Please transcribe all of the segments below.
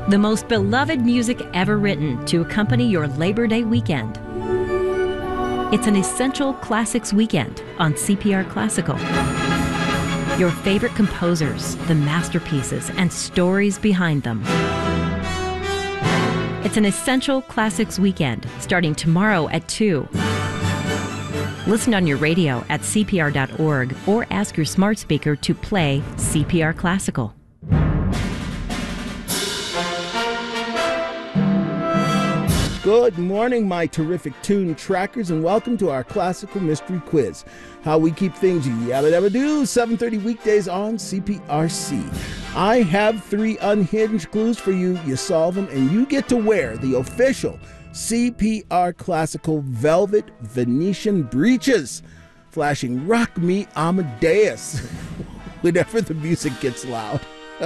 The most beloved music ever written to accompany your Labor Day weekend. It's an essential classics weekend on CPR Classical. Your favorite composers, the masterpieces, and stories behind them. It's an essential classics weekend starting tomorrow at 2. Listen on your radio at CPR.org or ask your smart speaker to play CPR Classical. Good morning, my terrific tune trackers, and welcome to our classical mystery quiz. How we keep things yabba dabba do, 7:30 weekdays on CPRC. I have 3 unhinged clues for you. You solve them, and you get to wear the official CPR Classical Velvet Venetian breeches, flashing "Rock Me Amadeus" whenever the music gets loud.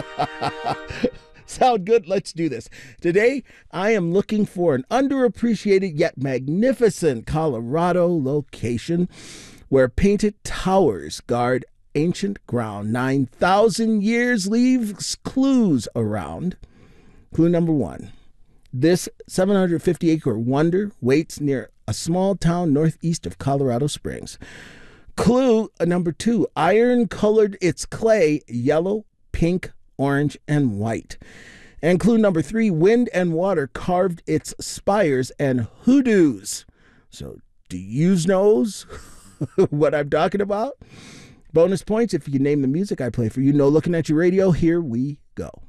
Sound good? Let's do this. Today, I am looking for an underappreciated yet magnificent Colorado location where painted towers guard ancient ground. 9,000 years leaves clues around. Clue number 1. This 750-acre wonder waits near a small town northeast of Colorado Springs. Clue number 2. Iron colored its clay yellow, pink, orange, and white. And clue number 3, wind and water carved its spires and hoodoos. So do you know what I'm talking about? Bonus points if you name the music I play for you. No looking at your radio. Here we go.